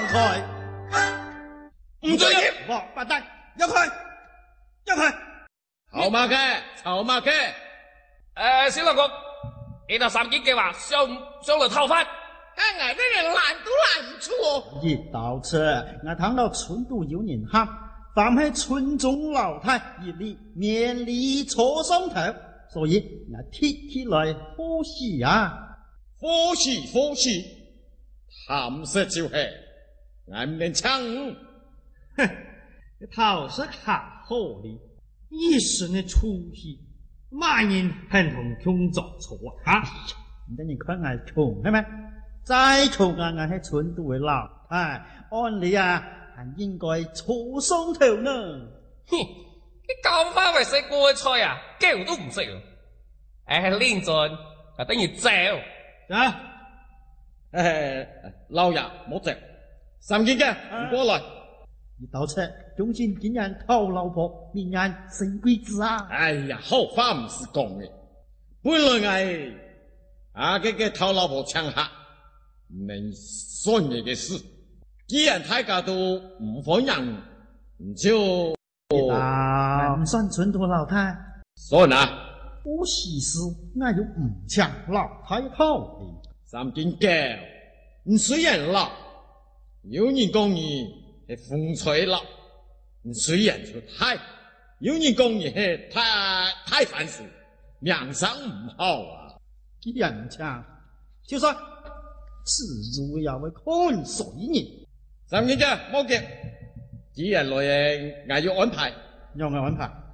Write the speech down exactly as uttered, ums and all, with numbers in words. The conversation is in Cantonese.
开！ 唔准入！ 王八蛋，让开！让开！ 臭马嘅，臭馬嘅！ 诶，小六哥，你頭三件計劃上上嚟偷翻， 俺俺这人拦都拦不住哦。 一到此，我聽到村都有人喊，凡係村中老太一律免禮錯上頭，所以我貼起來呼吸啊！ 呼吸呼吸，貪食就係，俺唔能搶。 哼，頭是下好哩，一身的出息，馬人很同窮做錯啊！你等你看俺窮係咪？再窮啊，我係村都的老太，按理啊，還應該錯上頭呢。 哼，你咁翻為食過菜啊，叫都唔識啊！诶，練盡就等於嚼。 啊！ 誒，老爺冇食，三件嘅唔過來。 一到此，中心竟然討老婆，命案生貴子啊！ 哎呀，好話唔是講嘅，本來係啊個個討老婆搶客，唔能算嘢嘅事。既然大家都唔放人，唔就啊，唔算村都老太。 算啦。 我其實我有唔搶老太好的。 三件嘅，你雖然老，有人講你係風吹老，你雖然出太，有人講你係太太凡事，名聲唔好啊。 既然唔搶，就算此如要為看水人。 三件嘅冇嘅，既然來嘅，我要安排， 讓我安排。